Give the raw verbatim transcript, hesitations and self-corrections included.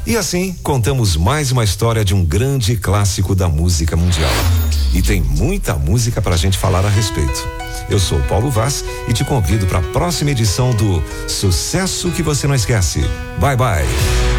E assim, contamos mais uma história de um grande clássico da música mundial. E tem muita música pra gente falar a respeito. Eu sou Paulo Vaz e te convido para a próxima edição do Sucesso que Você Não Esquece. Bye, bye.